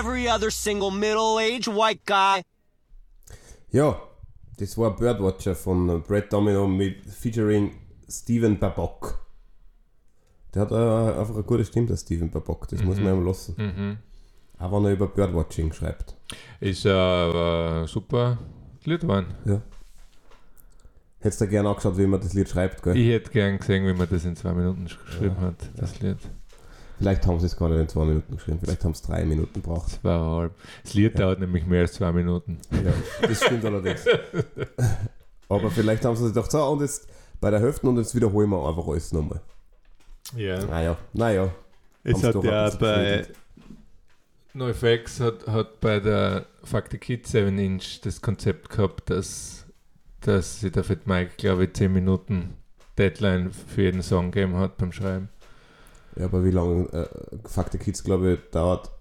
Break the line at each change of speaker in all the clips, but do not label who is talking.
every other single middle-aged white guy.
Ja, das war Birdwatcher von Brett Domino featuring Steven Babcock. Der hat einfach eine gute Stimme, der Steven Babcock. Das muss man ihm lassen. Auch wenn er über Birdwatching schreibt.
Ist ein super Lied geworden.
Ja. Hättest du gerne angeschaut, wie man das Lied schreibt, gell?
Ich hätte gern gesehen, wie man das in 2 Minuten geschrieben hat, das Lied.
Vielleicht haben sie es gar nicht in 2 Minuten geschrieben, vielleicht haben es 3 Minuten gebraucht.
2,5. Das Lied dauert nämlich mehr als 2 Minuten.
Ja, das stimmt allerdings. Aber vielleicht haben sie sich gedacht, so, und jetzt bei der Hälfte und jetzt wiederholen wir einfach alles nochmal.
Ja.
Naja.
Es hat ja bei NoFX hat bei der Fuck the Kid 7 Inch das Konzept gehabt, dass sich der Fat Mike, glaube ich, 10 Minuten Deadline für jeden Song gegeben hat beim Schreiben.
Ja, aber wie lange Fuck the Kids, glaube ich, dauert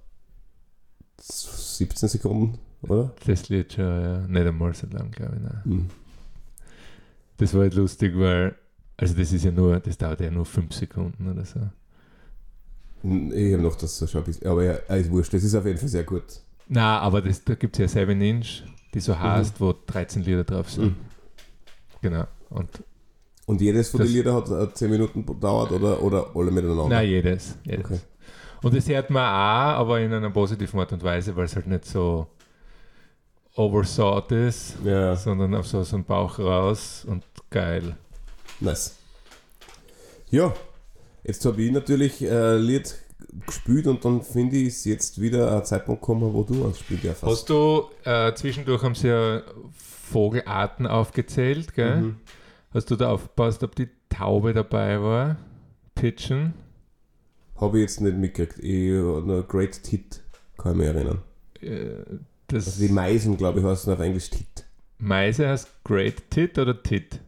17 Sekunden, oder?
Das Lied schon, ja. Nicht einmal so lang, glaube ich. Nein. Das war halt lustig, weil, also das dauert ja nur 5 Sekunden oder so.
Ich habe noch das so schon ein bisschen, aber ja, ist wurscht, das ist auf jeden Fall sehr gut.
Nein, aber da gibt es ja 7 Inch, die so heißt, wo 13 Lieder drauf sind. Genau.
Und jedes von den Liedern hat 10 Minuten gedauert oder alle miteinander?
Nein, jedes.
Okay.
Und das hört man auch, aber in einer positiven Art und Weise, weil es halt nicht so overthought ist, sondern auf so einen Bauch raus und geil.
Nice. Ja, jetzt habe ich natürlich Lied gespielt und dann finde ich es jetzt wieder ein Zeitpunkt gekommen, wo du ans Spiel darfst.
Hast du, zwischendurch haben sie ja Vogelarten aufgezählt, gell? Hast du da aufgepasst, ob die Taube dabei war? Pigeon?
Habe ich jetzt nicht mitgekriegt. Nur Great Tit, kann ich mich erinnern. Also die Meisen, glaube ich, heißen auf Englisch Tit.
Meise heißt Great Tit oder Tit?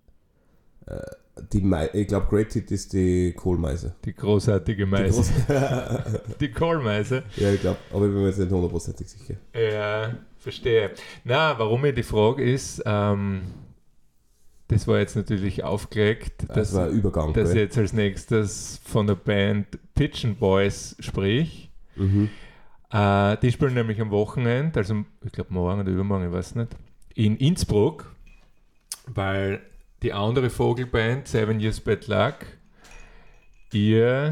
Ich glaube, Great Tit ist die Kohlmeise.
Die großartige Meise. Die Kohlmeise.
Ja, ich glaube, aber ich bin mir jetzt nicht 100% sicher.
Ja, verstehe. Na, warum ich die Frage ist, das war jetzt natürlich aufgelegt,
das war ein Übergang,
dass ich jetzt als nächstes von der Band Pigeon Boys sprich. Die spielen nämlich am Wochenende, also ich glaube morgen oder übermorgen, ich weiß nicht, in Innsbruck, weil die andere Vogelband, 7 Years Bad Luck, ihr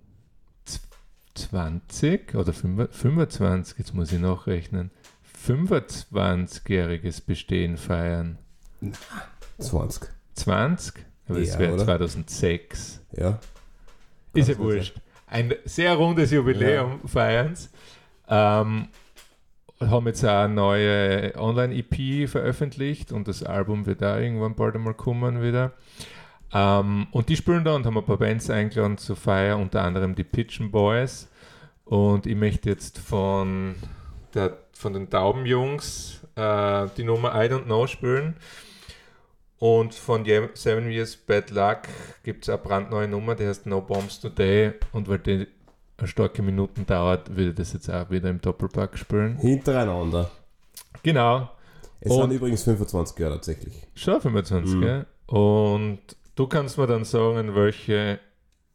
20 oder 25, jetzt muss ich nachrechnen, 25-jähriges Bestehen feiern.
20.
20? Aber das wäre 2006.
Ja.
Ist ja wurscht. Ein sehr rundes Jubiläum feiern sie. Haben jetzt auch eine neue Online-EP veröffentlicht und das Album wird da irgendwann bald einmal kommen wieder. Und die spielen da und haben ein paar Bands eingeladen zur Feier, unter anderem die Pigeon Boys. Und ich möchte jetzt von den Taubenjungs die Nummer I Don't Know spielen. Und von 7 Years Bad Luck gibt es eine brandneue Nummer, die heißt No Bombs Today. Und weil die eine starke Minuten dauert, würde ich das jetzt auch wieder im Doppelpack spielen.
Hintereinander.
Genau.
Es sind übrigens 25 Jahre tatsächlich.
Schon 25, gell? Und du kannst mir dann sagen, welche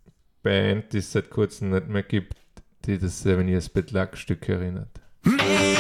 Band, die es seit kurzem nicht mehr gibt, die das 7 Years Bad Luck Stück erinnert.